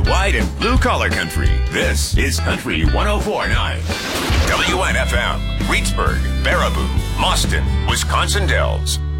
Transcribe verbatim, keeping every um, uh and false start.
white and blue collar country. This is Country one oh four point nine. W N F M, Reedsburg, Baraboo, Mauston, Wisconsin Dells.